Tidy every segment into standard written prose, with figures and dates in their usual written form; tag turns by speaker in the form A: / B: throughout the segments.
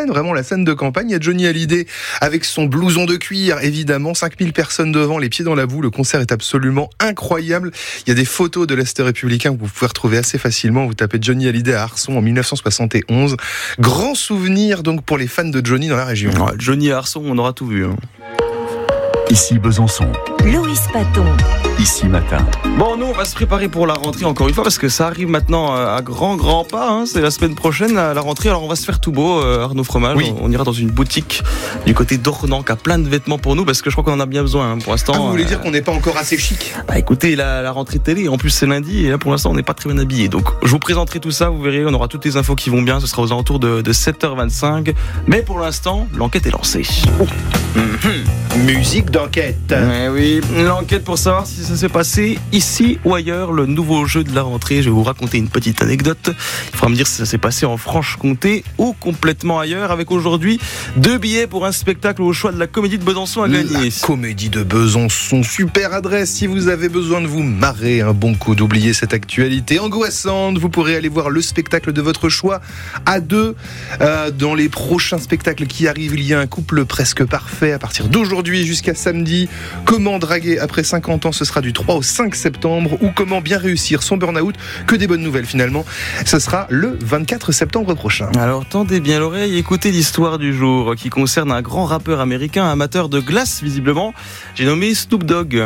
A: scène, vraiment la scène de campagne. Il y a Johnny Hallyday avec son blouson de cuir, évidemment, 5000 personnes devant, les pieds dans la boue. Le concert est absolument incroyable. Il y a des photos de l'Est républicain que vous pouvez retrouver assez facilement. Vous tapez Johnny Hallyday à Arson en 1971. Grand souvenir donc pour les fans de Johnny dans la région.
B: Ouais, Johnny à Arson, on aura tout vu.
C: Ici Besançon.
D: Loïs Paton.
C: Ici Matin.
B: Bon, nous, on va se préparer pour la rentrée encore une fois parce que ça arrive maintenant à grands pas. Hein. C'est la semaine prochaine, la rentrée. Alors, on va se faire tout beau, Arnaud Fromage.
A: Oui.
B: On ira dans une boutique du côté d'Ornans qui a plein de vêtements pour nous parce que je crois qu'on en a bien besoin hein, pour l'instant.
A: Ah, vous voulez dire qu'on n'est pas encore assez chic?
B: Bah, écoutez, la rentrée télé, en plus c'est lundi et là pour l'instant on n'est pas très bien habillé. Donc je vous présenterai tout ça, vous verrez, on aura toutes les infos qui vont bien. Ce sera aux alentours de 7h25. Mais pour l'instant, l'enquête est lancée.
A: Musique d'enquête.
B: Oui, l'enquête pour savoir si ça s'est passé ici ou ailleurs, le nouveau jeu de la rentrée. Je vais vous raconter une petite anecdote. Il faudra me dire si ça s'est passé en Franche-Comté ou complètement ailleurs, avec aujourd'hui 2 billets pour un spectacle au choix de la Comédie de Besançon à gagner.
A: La Comédie de Besançon, super adresse si vous avez besoin de vous marrer un bon coup, d'oublier cette actualité angoissante. Vous pourrez aller voir le spectacle de votre choix à 2. Dans les prochains spectacles qui arrivent, il y a un couple presque parfait à partir d'aujourd'hui jusqu'à samedi. Comment draguer après 50 ans, ce sera du 3 au 5 septembre. Ou comment bien réussir son burn-out, que des bonnes nouvelles finalement. Ce sera le 24 septembre prochain.
B: Alors tendez bien l'oreille, écoutez l'histoire du jour qui concerne un grand rappeur américain amateur de glace visiblement. J'ai nommé Snoop Dogg.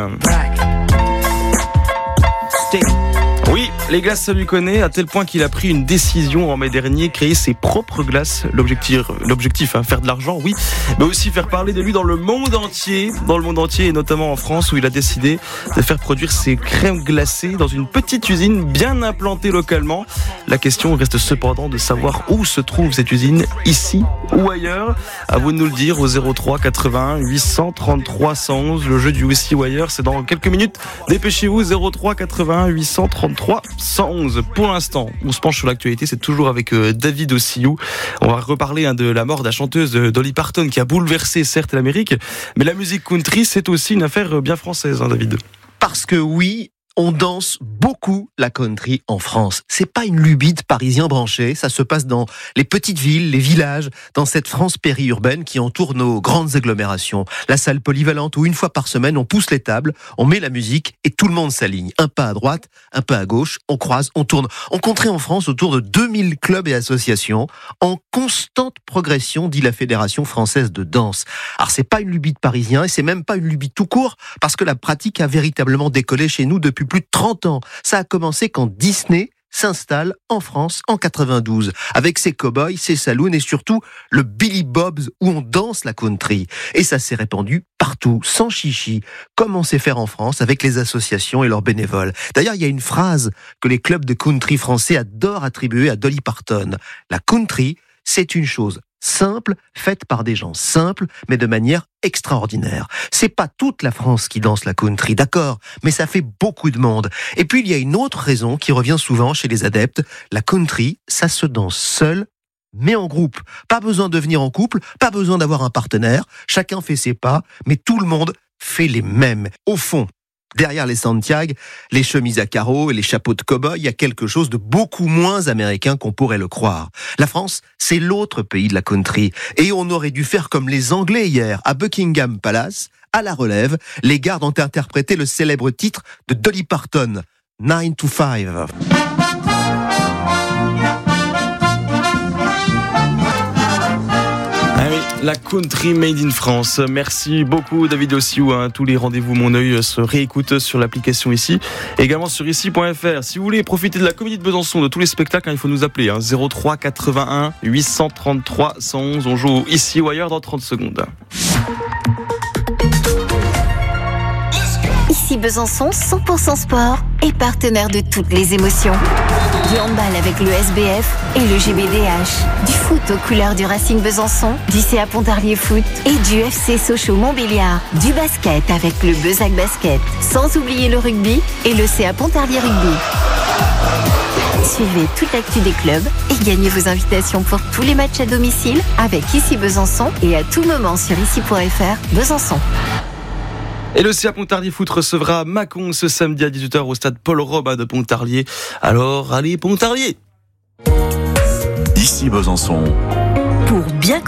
B: Oui, les glaces, ça lui connaît, à tel point qu'il a pris une décision en mai dernier, créer ses propres glaces. L'objectif, faire de l'argent, oui, mais aussi faire parler de lui dans le monde entier et notamment en France où il a décidé de faire produire ses crèmes glacées dans une petite usine bien implantée localement. La question reste cependant de savoir où se trouve cette usine, ici ou ailleurs. À vous de nous le dire au 03 81 833 111. Le jeu du ici ou ailleurs, c'est dans quelques minutes. Dépêchez-vous, 03 81 833 111. Pour l'instant, on se penche sur l'actualité, c'est toujours avec David Ossillou. On va reparler de la mort de la chanteuse Dolly Parton qui a bouleversé certes l'Amérique, mais la musique country, c'est aussi une affaire bien française, David.
E: Parce que oui, on danse beaucoup la country en France. C'est pas une lubie de Parisiens branchés, ça se passe dans les petites villes, les villages, dans cette France périurbaine qui entoure nos grandes agglomérations. La salle polyvalente où une fois par semaine on pousse les tables, on met la musique et tout le monde s'aligne. Un pas à droite, un pas à gauche, on croise, on tourne. On compterait en France autour de 2000 clubs et associations en constante progression, dit la Fédération française de danse. Alors c'est pas une lubie de Parisiens et c'est même pas une lubie tout court parce que la pratique a véritablement décollé chez nous depuis plus de 30 ans. Ça a commencé quand Disney s'installe en France en 92, avec ses cow-boys, ses saloons et surtout le Billy Bob's où on danse la country. Et ça s'est répandu partout, sans chichi, comme on sait faire en France avec les associations et leurs bénévoles. D'ailleurs, il y a une phrase que les clubs de country français adorent attribuer à Dolly Parton. La country, c'est une chose simple, faite par des gens simples, mais de manière extraordinaire. C'est pas toute la France qui danse la country, d'accord, mais ça fait beaucoup de monde. Et puis il y a une autre raison qui revient souvent chez les adeptes. La country, ça se danse seul, mais en groupe. Pas besoin de venir en couple, pas besoin d'avoir un partenaire. Chacun fait ses pas, mais tout le monde fait les mêmes. Au fond, derrière les Santiago, les chemises à carreaux et les chapeaux de cow-boy, il y a quelque chose de beaucoup moins américain qu'on pourrait le croire. La France, c'est l'autre pays de la country. Et on aurait dû faire comme les Anglais hier, à Buckingham Palace, à la relève. Les gardes ont interprété le célèbre titre de Dolly Parton, 9 to 5.
B: La country made in France. Merci beaucoup David Ossillou. Tous les rendez-vous Mon Oeil se réécoutent sur l'application ici. Également sur ici.fr. Si vous voulez profiter de la Comédie de Besançon, de tous les spectacles, il faut nous appeler. 03 81 833 111. On joue ici ou ailleurs dans 30 secondes.
D: Ici Besançon, 100% sport et partenaire de toutes les émotions. Du handball avec le SBF et le GBDH. Du foot aux couleurs du Racing Besançon, du CA Pontarlier Foot et du FC Sochaux Montbéliard. Du basket avec le Bezac Basket. Sans oublier le rugby et le CA Pontarlier Rugby. Suivez toute l'actu des clubs et gagnez vos invitations pour tous les matchs à domicile avec Ici Besançon et à tout moment sur ici.fr Besançon.
B: Et le CA Pontarlier Foot recevra Mâcon ce samedi à 18h au stade Paul Robin de Pontarlier. Alors, allez Pontarlier!
C: Ici Besançon.
D: Pour bien